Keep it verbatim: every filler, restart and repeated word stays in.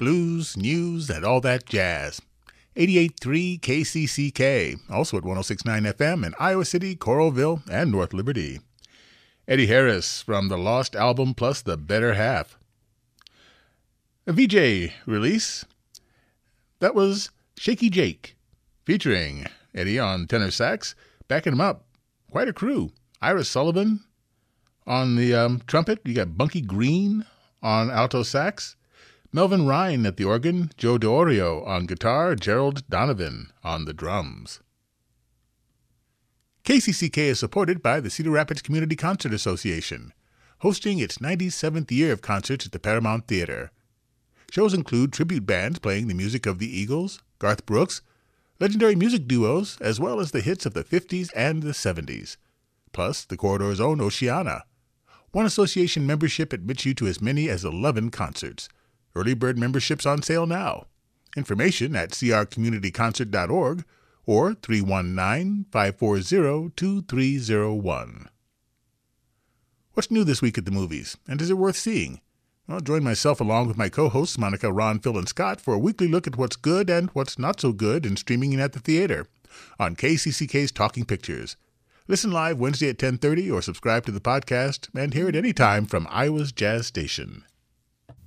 blues, news, and all that jazz. eighty-eight point three K C C K, also at one oh six point nine F M in Iowa City, Coralville, and North Liberty. Eddie Harris from the Lost album plus The Better Half. A V J release. That was Shaky Jake, featuring Eddie on tenor sax, backing him up. Quite a crew. Ira Sullivan on the um, trumpet. You got Bunky Green on alto sax. Melvin Ryan at the organ. Joe DeOrio on guitar. Gerald Donovan on the drums. K C C K is supported by the Cedar Rapids Community Concert Association, hosting its ninety-seventh year of concerts at the Paramount Theater. Shows include tribute bands playing the music of the Eagles, Garth Brooks, legendary music duos, as well as the hits of the fifties and the seventies, plus the corridor's own Oceana. One association membership admits you to as many as eleven concerts. Early bird memberships on sale now. Information at c r community concert dot org or three one nine, five four zero, two three zero one. What's new this week at the movies, and is it worth seeing? I'll join myself along with my co-hosts Monica, Ron, Phil, and Scott for a weekly look at what's good and what's not so good in streaming and at the theater on K C C K's Talking Pictures. Listen live Wednesday at ten thirty or subscribe to the podcast and hear it anytime from Iowa's Jazz Station.